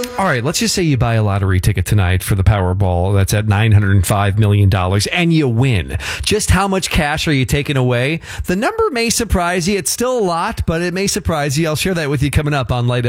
All right, let's just say you buy a lottery ticket tonight for the Powerball. That's at $905 million, and you win. Just how much cash are you taking away? The number may surprise you. It's still a lot, but it may surprise you. I'll share that with you coming up on Light